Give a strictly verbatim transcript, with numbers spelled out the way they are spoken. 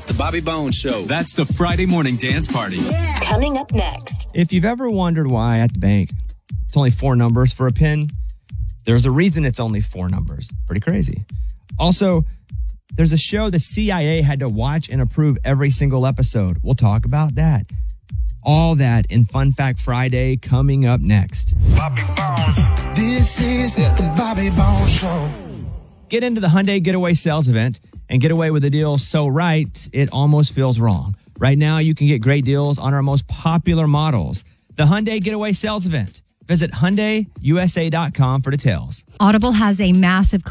The Bobby Bones Show. That's the Friday morning dance party. Yeah. Coming up next. If you've ever wondered why at the bank it's only four numbers for a PIN, there's a reason it's only four numbers. Pretty crazy. Also, there's a show the C I A had to watch and approve every single episode. We'll talk about that. All that in Fun Fact Friday coming up next. Bobby Bones. This is the Bobby Bones Show. Get into the Hyundai Getaway sales event and get away with a deal so right, it almost feels wrong. Right now, you can get great deals on our most popular models. The Hyundai Getaway sales event. Visit Hyundai U S A dot com for details. Audible has a massive